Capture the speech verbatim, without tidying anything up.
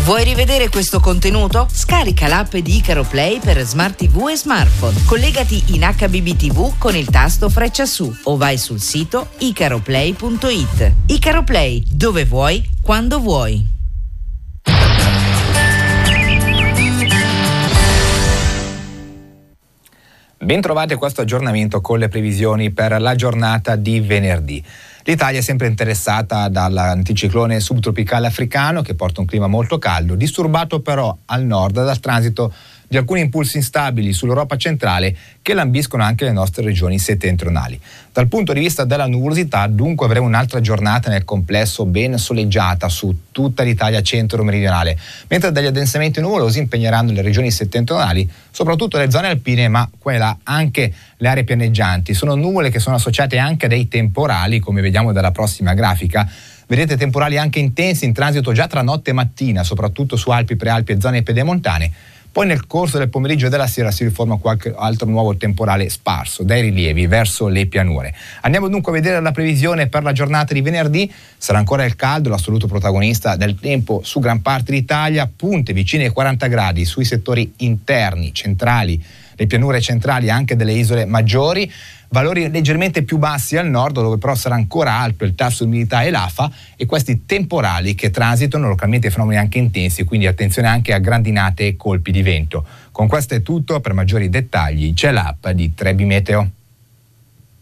Vuoi rivedere questo contenuto? Scarica l'app di Icaro Play per Smart ti vu e smartphone. Collegati in acca bi bi ti vu con il tasto freccia su o vai sul sito icaroplay punto it. Icaro Play, dove vuoi, quando vuoi. Bentrovati a questo aggiornamento con le previsioni per la giornata di venerdì. L'Italia è sempre interessata dall'anticiclone subtropicale africano che porta un clima molto caldo, disturbato però al nord dal transito di alcuni impulsi instabili sull'Europa centrale che lambiscono anche le nostre regioni settentrionali. Dal punto di vista della nuvolosità, dunque, avremo un'altra giornata nel complesso ben soleggiata su tutta l'Italia centro-meridionale, mentre degli addensamenti nuvolosi impegneranno le regioni settentrionali, soprattutto le zone alpine, ma qua e là anche le aree pianeggianti. Sono nuvole che sono associate anche a dei temporali, come vediamo dalla prossima grafica. Vedete temporali anche intensi in transito già tra notte e mattina, soprattutto su Alpi, Prealpi e zone pedemontane. Poi nel corso del pomeriggio e della sera si riforma qualche altro nuovo temporale sparso dai rilievi verso le pianure. Andiamo dunque a vedere la previsione per la giornata di venerdì. Sarà ancora il caldo, l'assoluto protagonista del tempo su gran parte d'Italia, punte vicine ai quaranta gradi sui settori interni, centrali, le pianure centrali anche delle isole maggiori. Valori leggermente più bassi al nord, dove però sarà ancora alto il tasso di umidità e l'afa, e questi temporali che transitano localmente fenomeni anche intensi, quindi attenzione anche a grandinate e colpi di vento. Con questo è tutto, per maggiori dettagli c'è l'app di Trebi Meteo.